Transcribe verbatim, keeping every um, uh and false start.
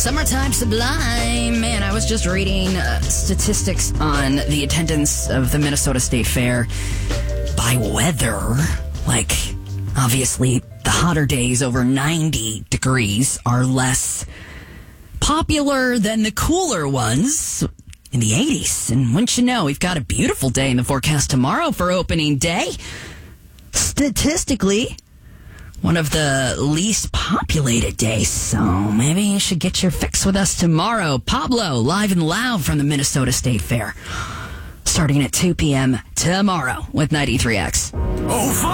Summertime Sublime. Man, I was just reading uh, statistics on the attendance of the Minnesota State Fair by weather. Like, obviously, the hotter days over ninety degrees are less popular than the cooler ones in the eighties. And wouldn't you know, we've got a beautiful day in the forecast tomorrow for opening day. Statistically, one of the least populated days, so maybe you should get your fix with us tomorrow. Pablo, live and loud from the Minnesota State Fair, starting at two p.m. tomorrow with ninety-three X. Oh,